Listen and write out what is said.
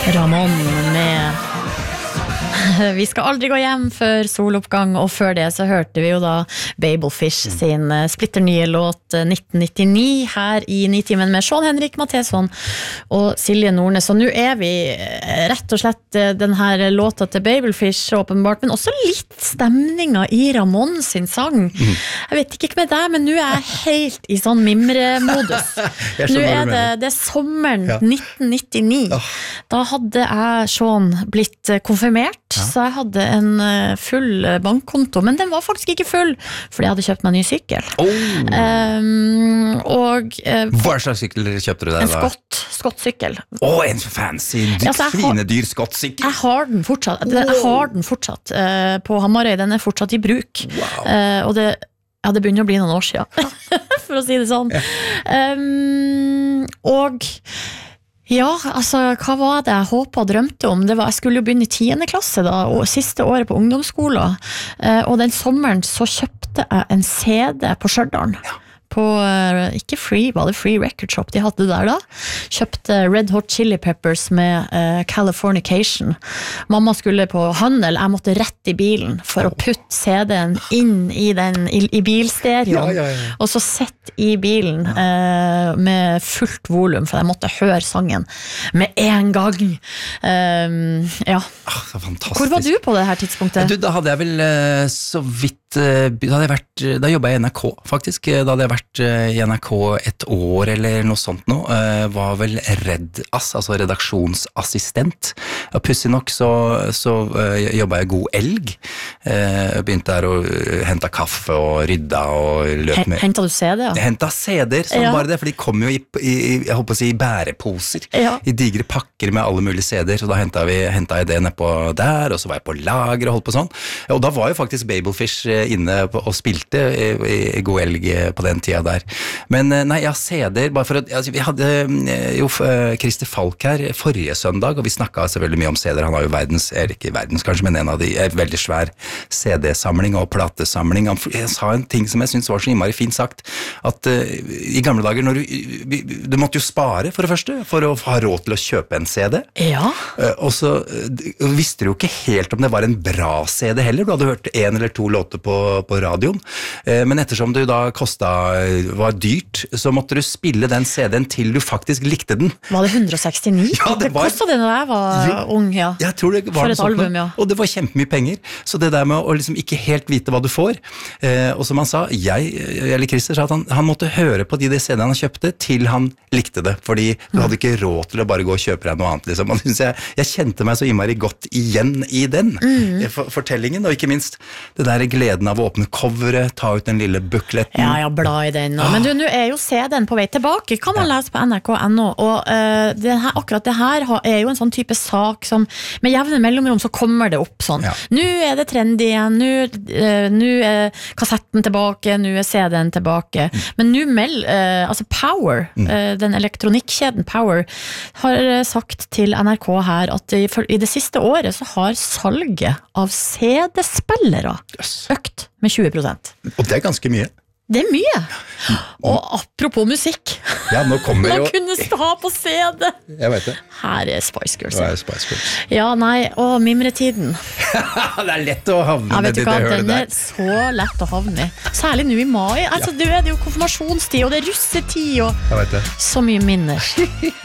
Ramon med Vi skal aldri gå hjem før soloppgang, og før det så hørte vi jo da Babelfish sin splitter nye låt 1999 her i Nitimen med Sean Henrik Matheson og Silje Nordnes. Og nå vi rett og slett den her låta til Babelfish åpenbart, men også litt stemninga i Ramon sin sang. Jeg vet ikke med deg, men nå jeg helt i sånn mimremodus. Nå det sommeren 1999. Da hadde jeg Sean blitt konfirmert, så jeg hadde en full bankkonto, men den var faktisk ikke full, fordi jeg hadde kjøpt meg en ny sykkel. Hva slags sykkel kjøpte du deg da? En Scott-sykkel. En fancy, svinedyr Scott-sykkel. Jeg har den fortsatt på Hamarøy, den fortsatt i bruk. Og det begynner å bli noen år siden, for å si det sånn. Ja, altså, hva var det jeg håpet og drømte om? Jeg skulle jo begynne i 10. klasse da, og siste året på ungdomsskolen. Og den sommeren så kjøpte jeg en CD på Stjørdal. På, ikke Free, var det Free Record Shop de hadde der da? Kjøpte Red Hot Chili Peppers med Californication. Mamma skulle på handel, jeg måtte rett i bilen for å putte CD-en inn i bilstereoen, og så sett i bilen med fullt volum, for jeg måtte høre sangen med en gang. Så fantastisk. Hvor var du på det her tidspunktet? Da hadde jeg vel så vidt da jobbet jeg i NRK faktisk. Da hadde jeg vært i NRK et år eller noe sånt nå. Var vel altså redaksjonsassistent. Og pussig nok så jobbet jeg God Elg. Begynte der å hente kaffe og rydda og løp med. Hentet du CD, ja? Jeg hentet CD-er som bare det, for de kom jo jeg håper å si bæreposer. I digre pakker med alle mulige CD-er, så da hentet jeg det ned på der, og så var jeg på lager og holdt på sånn. Og da var jo faktisk Babelfish inne og spilte i God Elg på den tida der. Men nei, CD-er, bare for at vi hadde jo Christer Falk her forrige søndag, og vi snakket selvfølgelig mye om CD-er. Han har jo ikke verdens kanskje, men en av de veldig svær CD-samling og platesamling. Jeg sa en ting som jeg synes var så innmari fint sagt, at i gamle dager, når du måtte jo spare for det første, for å ha råd til å kjøpe en CD. Og så visste du jo ikke helt om det var en bra CD heller. Du hadde hørt en eller to låter på radioen, men ettersom det da var dyrt, så måtte du spille den CD-en til du faktisk likte den. Var det 169? Ja, det kostet det når jeg var ung, ja. Jeg tror det var for et album, ja. Og det var kjempemye penger, så det der med å liksom ikke helt vite hva du får, og som han sa, eller Christer sa at han måtte høre på de CD-ene han kjøpte til han likte det, fordi du hadde ikke råd til å bare gå og kjøpe deg noe annet, liksom. Og jeg kjente meg så innmari godt igjen i den fortellingen, og ikke minst det der gleden av å åpne coveret, ta ut den lille bukletten. Ja, bla i den. Men du, nå jo CD-en på vei tilbake, kan man lese på NRK.no, og akkurat det her jo en sånn type sak som med jevne mellomrom så kommer det opp sånn. Nå det trendy igjen, nå kassetten tilbake, nå CD-en tilbake. Men nå altså Power, den elektronikkjeden Power, har sagt til NRK her at i det siste året så har salget av CD-spillere økt med 20%. Og det ganske mye. Det mye. Og apropos musikk. Ja, nå kommer jo... Man kunne stå på CD. Jeg vet det. Her Spice Girls. Spice Girls. Ja, nei, og mimretiden. Det lett å havne ned i det hølet der. Den så lett å havne i. Særlig nå i mai. Altså, det jo konfirmasjonstid, og det russetid, og jeg vet det. Så mye minner.